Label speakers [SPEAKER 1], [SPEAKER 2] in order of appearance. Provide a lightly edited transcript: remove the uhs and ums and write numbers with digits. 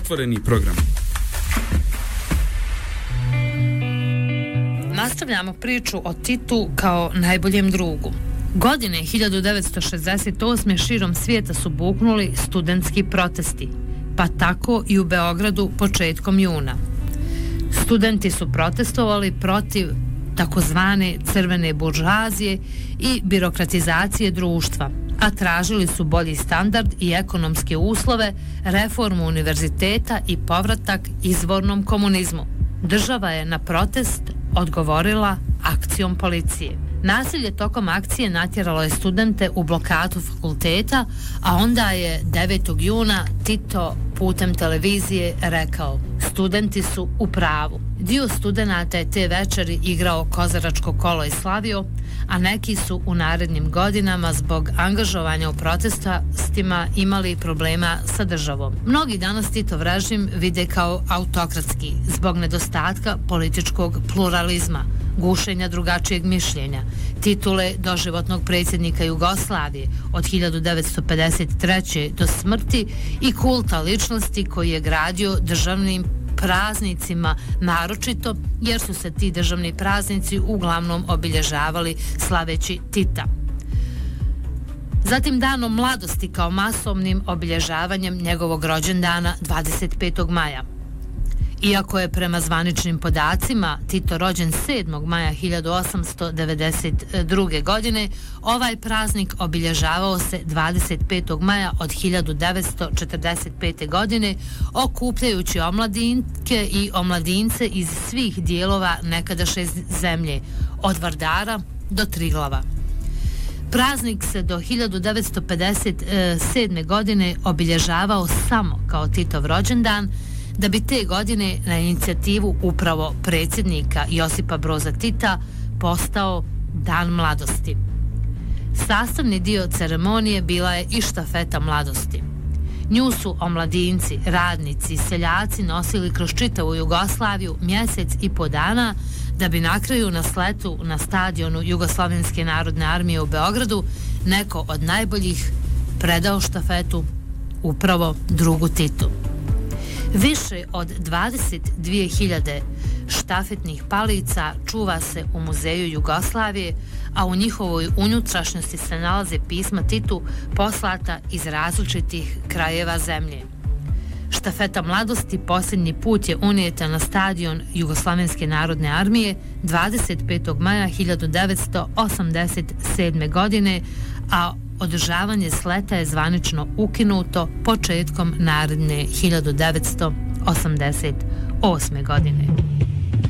[SPEAKER 1] Otvoreni program.
[SPEAKER 2] Nastavljamo priču o Titu kao najboljem drugu. Godine 1968. širom svijeta su buknuli studentski protesti, pa tako i u Beogradu početkom juna. Studenti su protestovali protiv takozvane crvene buržoazije i birokratizacije društva, a tražili su bolji standard i ekonomske uslove, reformu univerziteta i povratak izvornom komunizmu. Država je na protest odgovorila akcijom policije. Nasilje tokom akcije natjeralo je studente u blokadu fakulteta, a onda je 9. juna Tito putem televizije rekao: studenti su u pravu. Dio studenata je te večeri igrao kozaračko kolo i slavio, a neki su u narednim godinama zbog angažovanja u protestima imali problema sa državom. Mnogi danas Titov režim vide kao autokratski zbog nedostatka političkog pluralizma, gušenja drugačijeg mišljenja, titule doživotnog predsjednika Jugoslavije od 1953. do smrti i kulta ličnosti koji je gradio državnim praznicima, naročito jer su se ti državni praznici uglavnom obilježavali slaveći Tita. Zatim danom mladosti kao masovnim obilježavanjem njegovog rođendana 25. maja. Iako je prema zvaničnim podacima Tito rođen 7. maja 1892. godine, ovaj praznik obilježavao se 25. maja od 1945. godine, okupljajući omladinke i omladince iz svih dijelova nekadašnje zemlje, od Vardara do Triglava. Praznik se do 1957. godine obilježavao samo kao Titov rođendan, da bi te godine na inicijativu upravo predsjednika Josipa Broza Tita postao Dan mladosti. Sastavni dio ceremonije bila je i štafeta mladosti. Nju su omladinci, radnici, seljaci nosili kroz čitavu Jugoslaviju mjesec i po dana, da bi na kraju na sletu na stadionu Jugoslavenske narodne armije u Beogradu neko od najboljih predao štafetu upravo drugu Titu. Više od 22.000 štafetnih palica čuva se u Muzeju Jugoslavije, a u njihovoj unutrašnjosti se nalaze pisma Titu poslata iz različitih krajeva zemlje. Štafeta mladosti posljednji put je unijeta na stadion Jugoslavenske narodne armije 25. maja 1987. godine, a održavanje sleta je zvanično ukinuto početkom naredne 1988. godine.